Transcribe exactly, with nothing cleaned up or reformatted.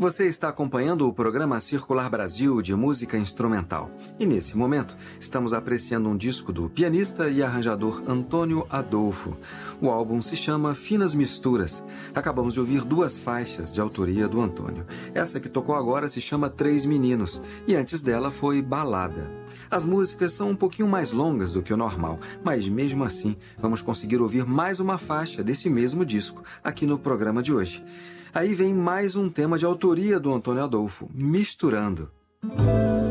Você está acompanhando o programa Circular Brasil de música instrumental. E nesse momento, estamos apreciando um disco do pianista e arranjador Antônio Adolfo. O álbum se chama Finas Misturas. Acabamos de ouvir duas faixas de autoria do Antônio. Essa que tocou agora se chama Três Meninos e antes dela foi Balada. As músicas são um pouquinho mais longas do que o normal, mas mesmo assim vamos conseguir ouvir mais uma faixa desse mesmo disco aqui no programa de hoje. Aí vem mais um tema de autoria do Antônio Adolfo, Misturando.